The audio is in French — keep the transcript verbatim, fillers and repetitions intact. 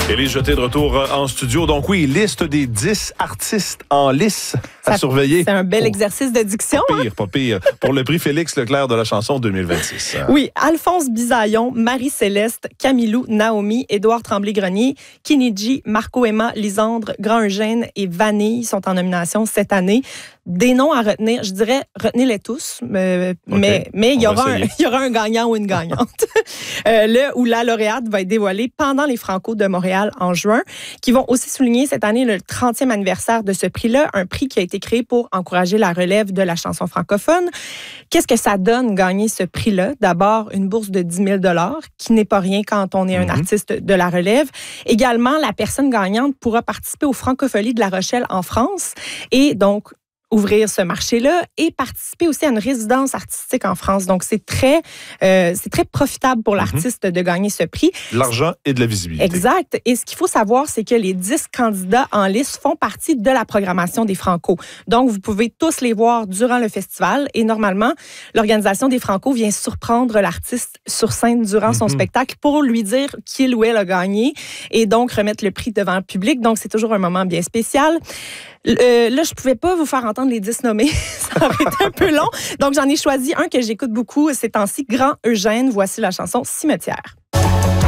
Élise Jeté de retour en studio. Donc oui, liste des dix artistes en lice à Ça, surveiller. C'est un bel oh, exercice de diction. Pas pire, pas pire. Pour le prix Félix Leclerc de la chanson deux mille vingt-six. Oui, Alphonse Bisaillon, Marie-Céleste, Camilou, Naomi, Édouard Tremblay-Grenier, Kiniji, Marco Emma, Lisandre, Grand-Eugène et Vanille sont en nomination cette année. Des noms à retenir, je dirais, retenez-les tous, mais okay. mais, mais il, y aura un, il y aura un gagnant ou une gagnante. euh, le ou la lauréate va être dévoilée pendant les Franco de Montréal en juin, qui vont aussi souligner cette année le trentième anniversaire de ce prix-là, un prix qui a été créé pour encourager la relève de la chanson francophone. Qu'est-ce que ça donne gagner ce prix-là? D'abord, une bourse de dix mille dollars, qui n'est pas rien quand on est un mm-hmm. artiste de la relève. Également, la personne gagnante pourra participer aux Francopholies de La Rochelle en France et donc ouvrir ce marché-là et participer aussi à une résidence artistique en France. Donc, c'est très, euh, c'est très profitable pour l'artiste mm-hmm. de gagner ce prix. De l'argent et de la visibilité. Exact. Et ce qu'il faut savoir, c'est que les dix candidats en lice font partie de la programmation des Franco. Donc, vous pouvez tous les voir durant le festival. Et normalement, l'organisation des Franco vient surprendre l'artiste sur scène durant mm-hmm. son spectacle pour lui dire qu'il ou elle a gagné et donc remettre le prix devant le public. Donc, c'est toujours un moment bien spécial. Euh, là, je pouvais pas vous faire entendre les dix nommés. Ça aurait été un peu long. Donc, j'en ai choisi un que j'écoute beaucoup ces temps-ci, Grand-Eugène. Voici la chanson Cimetière.